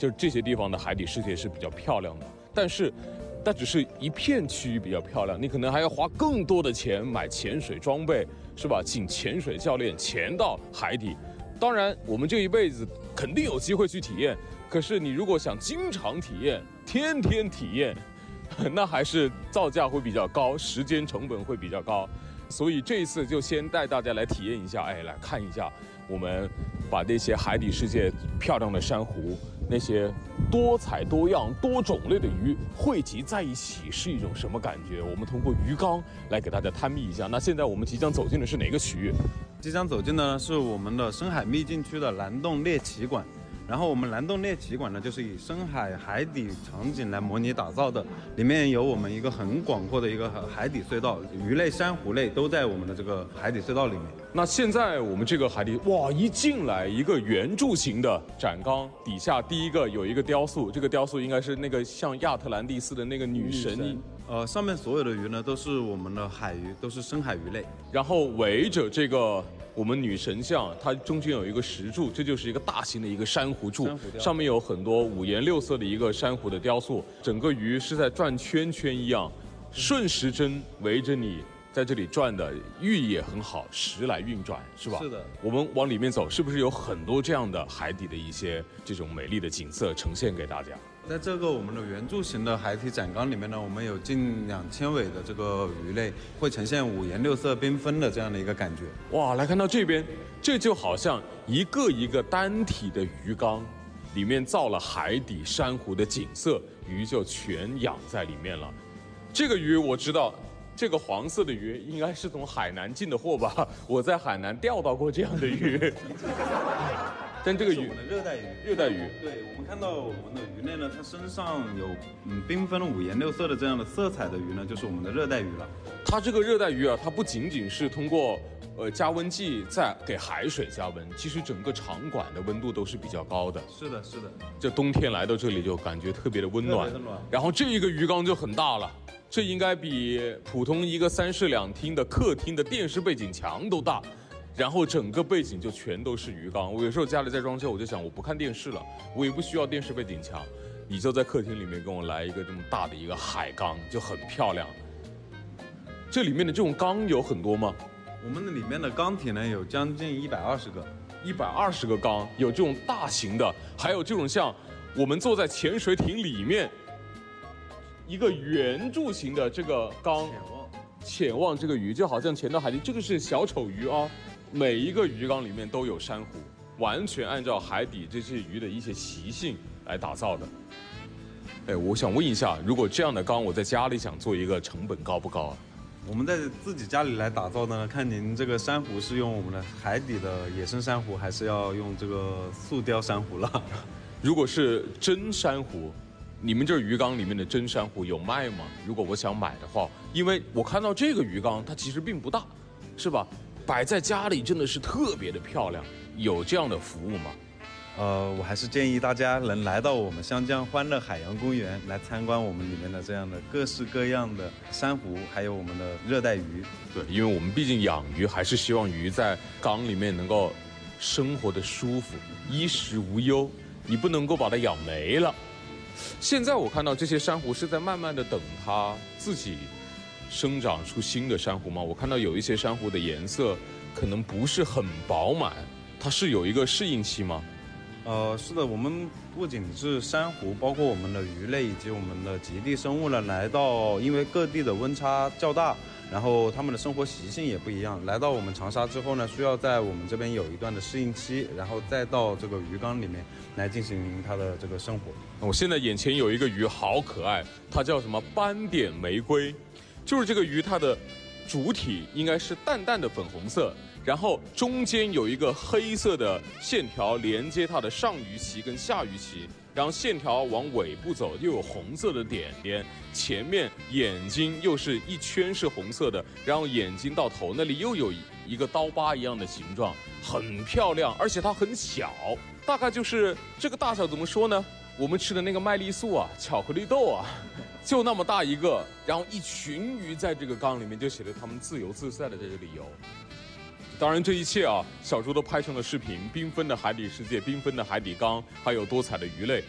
就是这些地方的海底世界是比较漂亮的，但是它只是一片区域比较漂亮，你可能还要花更多的钱买潜水装备，是吧？请潜水教练潜到海底。当然，我们这一辈子肯定有机会去体验，可是你如果想经常体验、天天体验，那还是造价会比较高，时间成本会比较高。所以这一次就先带大家来体验一下，来看一下我们把那些海底世界漂亮的珊瑚，那些多彩多样、多种类的鱼汇集在一起是一种什么感觉？我们通过鱼缸来给大家探秘一下。那现在我们即将走进的是哪个区域？ 即将走进的是我们的深海秘境区的蓝洞猎奇馆。然后我们蓝洞猎奇馆呢，就是以深海海底场景来模拟打造的，里面有我们一个很广阔的一个海底隧道，鱼类、珊瑚类都在我们的这个海底隧道里面。 那现在我们这个海底，哇，一进来一个圆柱形的展缸，底下第一个有一个雕塑，这个雕塑应该是那个像亚特兰蒂斯的那个女神。 上面所有的鱼呢都是我们的海鱼，都是深海鱼类。 然后围着这个我们女神像，它中间有一个石柱，这就是一个大型的一个珊瑚柱，上面有很多五颜六色的一个珊瑚的雕塑，整个鱼是在转圈圈一样，顺时针围着你在这里转的，寓意也很好，时来运转，是吧？ 是的。 我们往里面走，是不是有很多这样的海底的一些这种美丽的景色呈现给大家？ 在这个我们的圆柱形的海底展缸里面呢，我们有近2000尾的这个鱼类，会呈现五颜六色、缤纷的这样的一个感觉。 哇，来看到这边，这就好像一个一个单体的鱼缸，里面造了海底珊瑚的景色，鱼就全养在里面了。这个鱼我知道，这个黄色的鱼应该是从海南进的货吧？我在海南钓到过这样的鱼。但这个鱼， 是我们的热带鱼。 热带鱼， 对，我们看到我们的鱼类呢，它身上有缤纷五颜六色的这样的色彩的鱼呢，就是我们的热带鱼了。 它这个热带鱼啊，它不仅仅是通过加温剂在给海水加温，其实整个场馆的温度都是比较高的。 是的，是的。 这冬天来到这里就感觉特别的温暖。然后这一个鱼缸就很大了，这应该比普通一个3室2厅的客厅的电视背景墙都大。然后整个背景就全都是鱼缸。我有时候家里在装修，我就想我不看电视了，我也不需要电视背景墙，你就在客厅里面跟我来一个这么大的一个海缸，就很漂亮。这里面的这种缸有很多吗？ 我们的里面的缸体呢有将近120个 ，120个缸，有这种大型的，还有这种像我们坐在潜水艇里面一个圆柱形的这个缸，潜望这个鱼，就好像潜到海底。这个是小丑鱼啊。每一个鱼缸里面都有珊瑚，完全按照海底这些鱼的一些习性来打造的。我想问一下，如果这样的缸我在家里想做一个，成本高不高啊？ 我们在自己家里来打造呢，看您这个珊瑚是用我们的海底的野生珊瑚，还是要用这个塑雕珊瑚了？ 如果是真珊瑚，你们这鱼缸里面的真珊瑚有卖吗？如果我想买的话，因为我看到这个鱼缸它其实并不大，是吧？摆在家里真的是特别的漂亮，有这样的服务吗？ 我还是建议大家能来到我们湘江欢乐海洋公园来参观我们里面的这样的各式各样的珊瑚，还有我们的热带鱼。 对，因为我们毕竟养鱼，还是希望鱼在缸里面能够生活的舒服，衣食无忧，你不能够把它养没了。现在我看到这些珊瑚是在慢慢的等它自己生长出新的珊瑚吗？我看到有一些珊瑚的颜色可能不是很饱满，它是有一个适应期吗？ 是的，我们不仅是珊瑚，包括我们的鱼类以及我们的极地生物呢，来到因为各地的温差较大，然后它们的生活习性也不一样。来到我们长沙之后呢，需要在我们这边有一段的适应期，然后再到这个鱼缸里面来进行它的这个生活。 我现在眼前有一个鱼好可爱，它叫什么斑点玫瑰，就是这个鱼它的主体应该是淡淡的粉红色，然后中间有一个黑色的线条连接它的上鱼鳍跟下鱼鳍，然后线条往尾部走，又有红色的点点，前面眼睛又是一圈是红色的，然后眼睛到头那里又有一个刀疤一样的形状，很漂亮，而且它很小，大概就是这个大小怎么说呢？我们吃的那个麦丽素啊，巧克力豆啊，就那么大一个，然后一群鱼在这个缸里面，就显得它们自由自在的在这里游。当然，这一切啊，小猪都拍成了视频，缤纷的海底世界，缤纷的海底缸，还有多彩的鱼类。